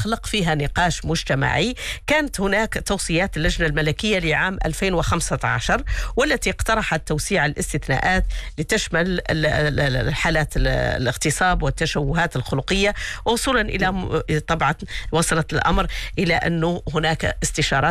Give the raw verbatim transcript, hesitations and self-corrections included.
خلق فيها نقاش مجتمعي. كانت هناك توصيات اللجنة الملكية لعام ألفين وخمسة عشر والتي اقترحت توسيع الاستثناءات لتشمل حالات الاغتصاب والتشوهات الخلقية، وصولا إلى طبعا وصلت الأمر إلى أنه هناك استشارات